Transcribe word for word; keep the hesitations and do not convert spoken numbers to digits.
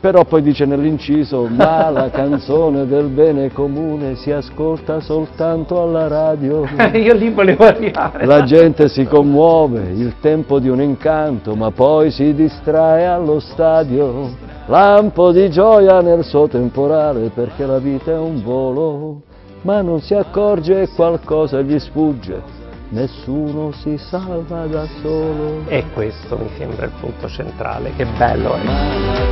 però poi dice nell'inciso, ma la canzone del bene comune si ascolta soltanto alla radio. Io lì volevo arrivare. La gente si commuove, il tempo di un incanto, ma poi si distrae allo stadio. Lampo di gioia nel suo temporale, perché la vita è un volo, ma non si accorge e qualcosa gli sfugge. Nessuno si salva da solo. E questo mi sembra il punto centrale, che bello è.